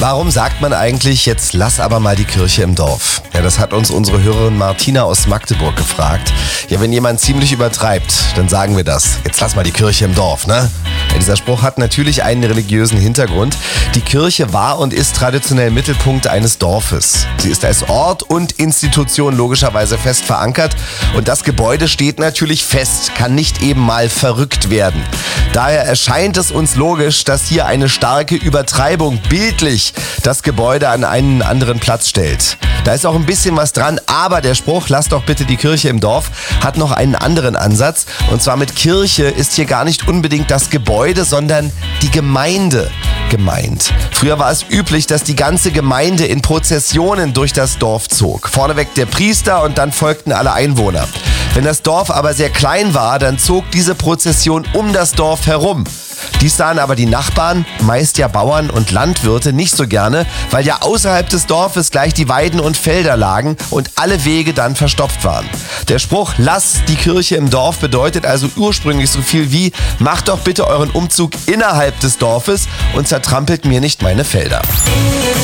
Warum sagt man eigentlich, jetzt lass aber mal die Kirche im Dorf? Ja, das hat uns unsere Hörerin Martina aus Magdeburg gefragt. Ja, wenn jemand ziemlich übertreibt, dann sagen wir das. Jetzt lass mal die Kirche im Dorf, ne? Ja, dieser Spruch hat natürlich einen religiösen Hintergrund. Die Kirche war und ist traditionell Mittelpunkt eines Dorfes. Sie ist als Ort und Institution logischerweise fest verankert. Und das Gebäude steht natürlich fest, kann nicht eben mal verrückt werden. Daher erscheint es uns logisch, dass hier eine starke Übertreibung bildlich das Gebäude an einen anderen Platz stellt. Da ist auch ein bisschen was dran, aber der Spruch, lass doch bitte die Kirche im Dorf, hat noch einen anderen Ansatz. Und zwar mit Kirche ist hier gar nicht unbedingt das Gebäude, sondern die Gemeinde gemeint. Früher war es üblich, dass die ganze Gemeinde in Prozessionen durch das Dorf zog. Vorneweg der Priester und dann folgten alle Einwohner. Wenn das Dorf aber sehr klein war, dann zog diese Prozession um das Dorf herum. Dies sahen aber die Nachbarn, meist ja Bauern und Landwirte, nicht so gerne, weil ja außerhalb des Dorfes gleich die Weiden und Felder lagen und alle Wege dann verstopft waren. Der Spruch, lass die Kirche im Dorf, bedeutet also ursprünglich so viel wie, macht doch bitte euren Umzug innerhalb des Dorfes und zertrampelt mir nicht meine Felder.